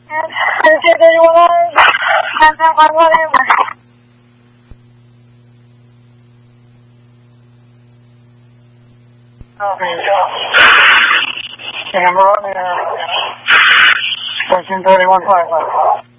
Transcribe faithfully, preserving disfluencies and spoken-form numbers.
谢谢我们三三环过来嘛。啊，对的。那个那个，我先走的往快快。